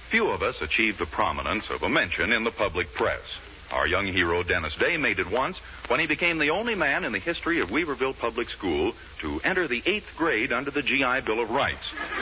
Few of us achieve the prominence of a mention in the public press. Our young hero, Dennis Day, made it once when he became the only man in the history of Weaverville Public School to enter the 8th grade under the GI Bill of Rights.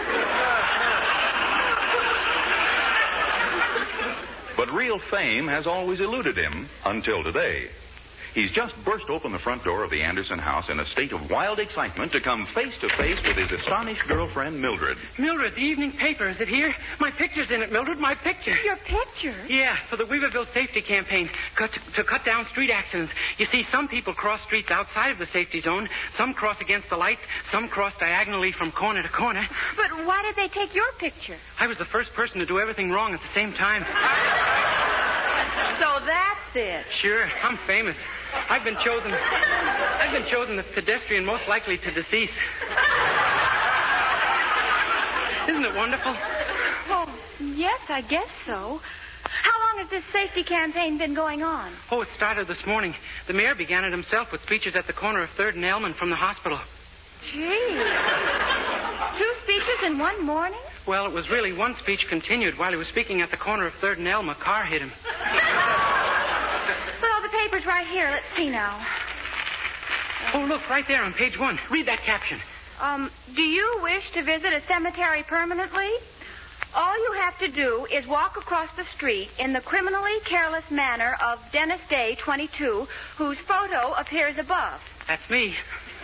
But real fame has always eluded him until today. He's just burst open the front door of the Anderson house in a state of wild excitement to come face to face with his astonished girlfriend, Mildred. Mildred, the evening paper, is it here? My picture's in it, Mildred, my picture. Your picture? Yeah, for the Weaverville safety campaign, to cut down street accidents. You see, some people cross streets outside of the safety zone, some cross against the lights, some cross diagonally from corner to corner. But why did they take your picture? I was the first person to do everything wrong at the same time. So that's it. Sure, I'm famous. I've been chosen the pedestrian most likely to decease. Isn't it wonderful? Well, yes, I guess so. How long has this safety campaign been going on? Oh, it started this morning. The mayor began it himself with speeches at the corner of 3rd and Elman from the hospital. Gee. 2 speeches in one morning? Well, it was really one speech continued. While he was speaking at the corner of 3rd and Elm, a car hit him. Well, the paper's right here. Let's see now. Oh, look, right there on page 1. Read that caption. Do you wish to visit a cemetery permanently? All you have to do is walk across the street in the criminally careless manner of Dennis Day, 22, whose photo appears above. That's me.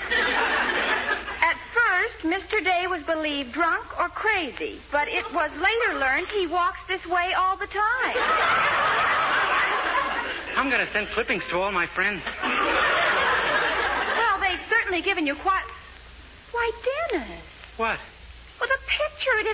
At first, Mr. Day was believed drunk or crazy, but it was later learned he walks this way all the time. I'm going to send clippings to all my friends. Well, they've certainly given you quite... Why, Dennis. What? Well, the picture, it